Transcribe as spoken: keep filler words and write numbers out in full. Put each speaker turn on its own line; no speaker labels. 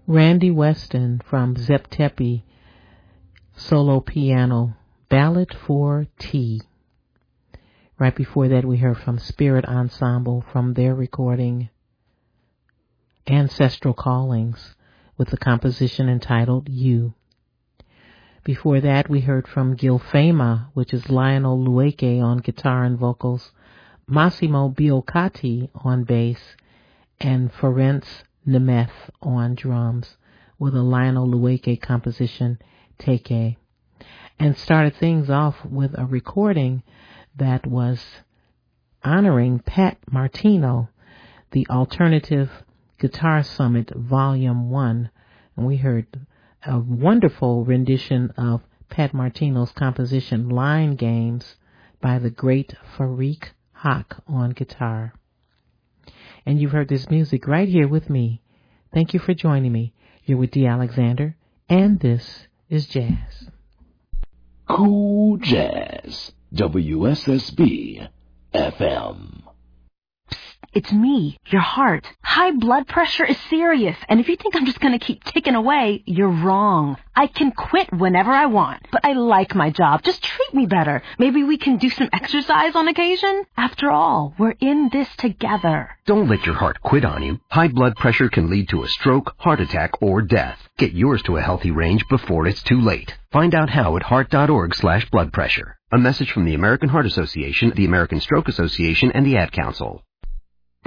Randy Weston from Zep Tepi, solo piano, Ballad for Tea. Right before that, we heard from Spirit Ensemble from their recording Ancestral Callings with the composition entitled You. Before that, we heard from Gilfama, which is Lionel Lueke on guitar and vocals, Massimo Biocati on bass, and Ferenc Nemeth on drums with a Lionel Lueke composition, Teke. And started things off with a recording that was honoring Pat Martino, the Alternative Guitar Summit Volume one. And we heard a wonderful rendition of Pat Martino's composition Line Games by the great Farik Haq on guitar. And you've heard this music right here with me. Thank you for joining me. You're with Dee Alexander, and this is Jazz.
Cool Jazz, W S S B F M.
It's me, your heart. High blood pressure is serious, and if you think I'm just going to keep ticking away, you're wrong. I can quit whenever I want, but I like my job. Just treat me better. Maybe we can do some exercise on occasion? After all, we're in this together.
Don't let your heart quit on you. High blood pressure can lead to a stroke, heart attack, or death. Get yours to a healthy range before it's too late. Find out how at heart.org slash blood pressure. A message from the American Heart Association, the American Stroke Association, and the Ad Council.